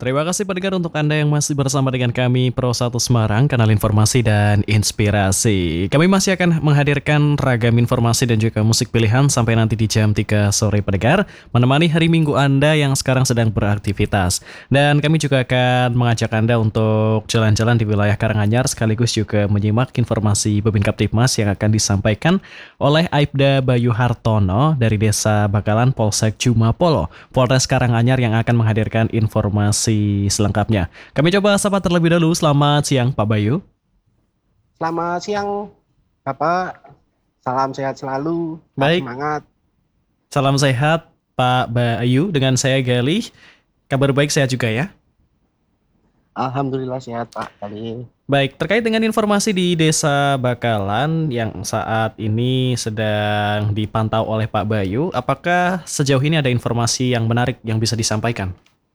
Terima kasih pendengar untuk Anda yang masih bersama dengan kami Pro 1 Semarang, kanal informasi dan inspirasi. Kami masih akan menghadirkan ragam informasi dan juga musik pilihan sampai nanti di jam 3 sore pendengar, menemani hari Minggu Anda yang sekarang sedang beraktivitas. Dan kami juga akan mengajak Anda untuk jalan-jalan di wilayah Karanganyar sekaligus juga menyimak informasi Babin Kaptipmas yang akan disampaikan oleh Aibda Bayu Hartono dari Desa Bakalan Polsek Jumapolo, Polres Karanganyar yang akan menghadirkan informasi selengkapnya. Kami coba sapa terlebih dahulu. Selamat siang Pak Bayu. Selamat siang Bapak, salam sehat selalu, Baik, semangat. salam sehat Pak Bayu, dengan saya Galih. Kabar baik sehat juga ya? Alhamdulillah sehat Pak kali. Baik, terkait dengan informasi di Desa Bakalan yang saat ini sedang dipantau oleh Pak Bayu, apakah sejauh ini ada informasi yang menarik yang bisa disampaikan?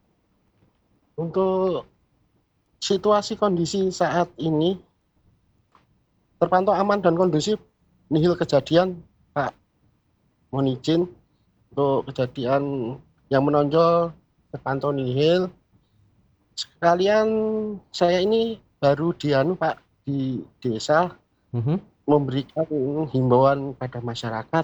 Untuk situasi kondisi saat ini terpantau aman dan kondusif, nihil kejadian Pak. Mohon izin untuk kejadian yang menonjol terpantau nihil. Sekalian saya ini baru Pak di desa memberikan himbauan pada masyarakat,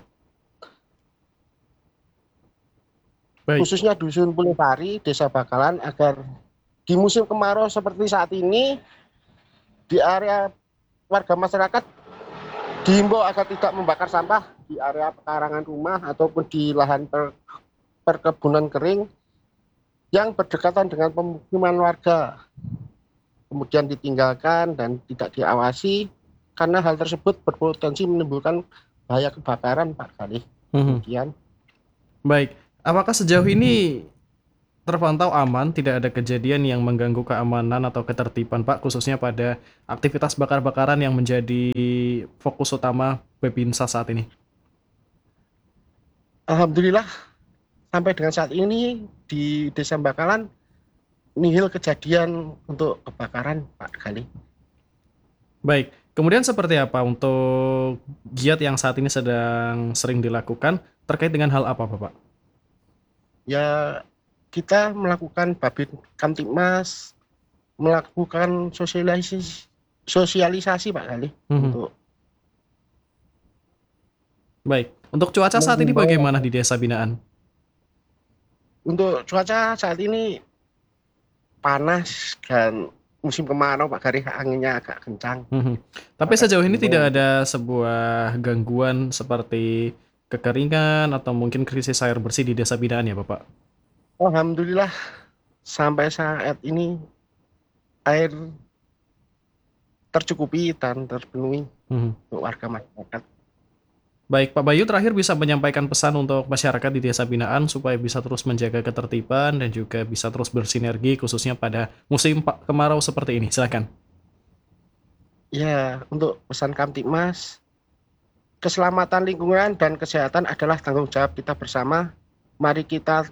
Baik. khususnya Dusun Pulipari, Desa Bakalan, agar di musim kemarau seperti saat ini di area warga masyarakat dihimbau agar tidak membakar sampah di area pekarangan rumah ataupun di lahan perkebunan kering yang berdekatan dengan pemukiman warga, kemudian ditinggalkan dan tidak diawasi, karena hal tersebut berpotensi menimbulkan bahaya kebakaran Pak kali. Kemudian Baik, apakah sejauh ini terpantau aman, tidak ada kejadian yang mengganggu keamanan atau ketertiban Pak, khususnya pada aktivitas bakar-bakaran yang menjadi fokus utama Babinsa saat ini? alhamdulillah sampai dengan saat ini di Desa Bakalan nihil kejadian untuk kebakaran Pak kali. Baik, kemudian seperti apa untuk giat yang saat ini sedang sering dilakukan terkait dengan hal apa Bapak? Ya, kita melakukan Babin Kamtipmas melakukan sosialisasi Pak kali untuk Baik, untuk cuaca saat ini menghimbau. bagaimana di desa binaan? Untuk cuaca saat ini panas dan musim kemarau Pak Gari, anginnya agak kencang. Tapi Maka sejauh ini dihimbau. tidak ada sebuah gangguan seperti kekeringan atau mungkin krisis air bersih di desa binaan ya Bapak? Alhamdulillah sampai saat ini air tercukupi dan terpenuhi untuk warga masyarakat. Baik, Pak Bayu, terakhir bisa menyampaikan pesan untuk masyarakat di desa binaan supaya bisa terus menjaga ketertiban dan juga bisa terus bersinergi khususnya pada musim kemarau seperti ini. Silakan. Ya, untuk pesan Kamtipmas, keselamatan lingkungan dan kesehatan adalah tanggung jawab kita bersama. Mari kita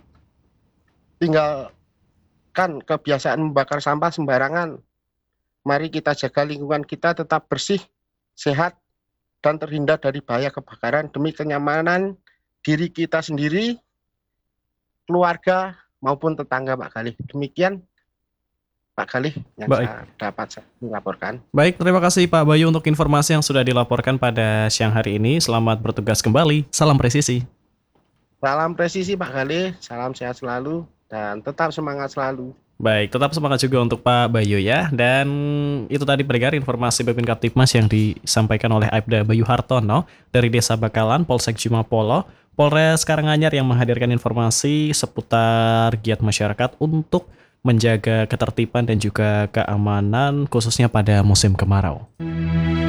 tinggalkan kebiasaan membakar sampah sembarangan. Mari kita jaga lingkungan kita tetap bersih, sehat, dan terhindar dari bahaya kebakaran demi kenyamanan diri kita sendiri, keluarga, maupun tetangga Pak Galih. Demikian Pak Galih yang Baik. saya dapat melaporkan. Baik, terima kasih Pak Bayu untuk informasi yang sudah dilaporkan pada siang hari ini. Selamat bertugas kembali. Salam presisi. Salam presisi Pak Galih, salam sehat selalu, dan tetap semangat selalu. Baik, tetap semangat juga untuk Pak Bayu ya. Dan itu tadi pendengar informasi Babin Kaptipmas yang disampaikan oleh Aibda Bayu Hartono dari Desa Bakalan, Polsek Jumapolo, Polres Karanganyar yang menghadirkan informasi seputar giat masyarakat untuk menjaga ketertiban dan juga keamanan khususnya pada musim kemarau.